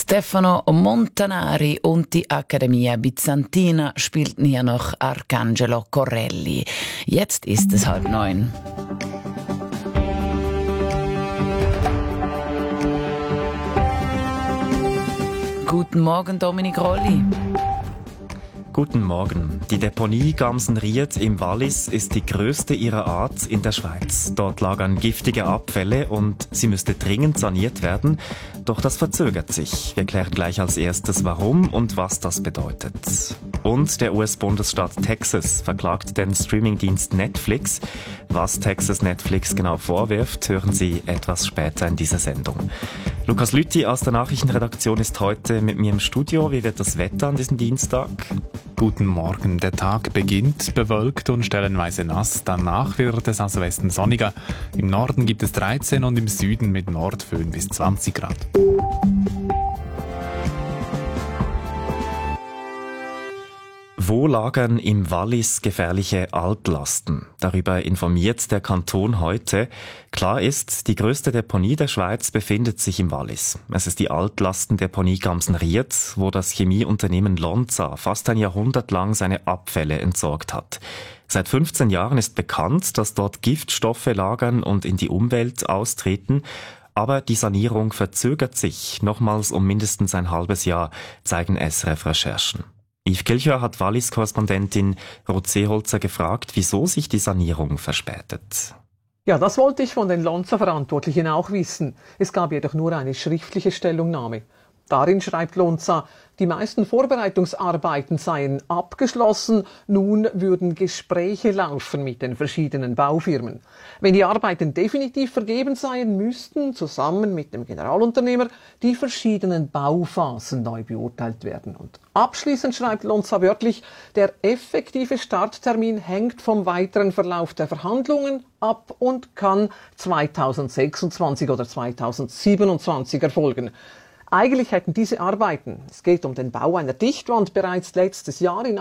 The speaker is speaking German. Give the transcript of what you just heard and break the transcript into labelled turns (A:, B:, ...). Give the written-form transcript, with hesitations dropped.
A: Stefano Montanari und die Accademia Bizantina spielten hier noch Arcangelo Corelli. Jetzt ist es 8:30. Guten Morgen, Dominik Rolli.
B: Guten Morgen. Die Deponie Gamsenried im Wallis ist die größte ihrer Art in der Schweiz. Dort lagern giftige Abfälle und sie müsste dringend saniert werden. Doch das verzögert sich. Wir klären gleich als erstes, warum und was das bedeutet. Und der US-Bundesstaat Texas verklagt den Streamingdienst Netflix. Was Texas Netflix genau vorwirft, hören Sie etwas später in dieser Sendung. Lukas Lüthi aus der Nachrichtenredaktion ist heute mit mir im Studio. Wie wird das Wetter an diesem Dienstag?
C: Guten Morgen. Der Tag beginnt bewölkt und stellenweise nass. Danach wird es aus Westen sonniger. Im Norden gibt es 13 und im Süden mit Nordföhn bis 20 Grad.
B: Wo lagern im Wallis gefährliche Altlasten? Darüber informiert der Kanton heute. Klar ist, die größte Deponie der Schweiz befindet sich im Wallis. Es ist die Altlastendeponie Gamsenried, wo das Chemieunternehmen Lonza fast ein Jahrhundert lang seine Abfälle entsorgt hat. Seit 15 Jahren ist bekannt, dass dort Giftstoffe lagern und in die Umwelt austreten. Aber die Sanierung verzögert sich nochmals um mindestens ein halbes Jahr, zeigen SRF-Recherchen. Yves Kilchör hat Wallis-Korrespondentin Ruth Seeholzer gefragt, wieso sich die Sanierung verspätet.
D: Ja, das wollte ich von den Lonza-Verantwortlichen auch wissen. Es gab jedoch nur eine schriftliche Stellungnahme. Darin schreibt Lonza, die meisten Vorbereitungsarbeiten seien abgeschlossen, nun würden Gespräche laufen mit den verschiedenen Baufirmen. Wenn die Arbeiten definitiv vergeben seien, müssten zusammen mit dem Generalunternehmer die verschiedenen Bauphasen neu beurteilt werden. Und abschließend schreibt Lonza wörtlich, der effektive Starttermin hängt vom weiteren Verlauf der Verhandlungen ab und kann 2026 oder 2027 erfolgen. Eigentlich hätten diese Arbeiten, es geht um den Bau einer Dichtwand, bereits letztes Jahr in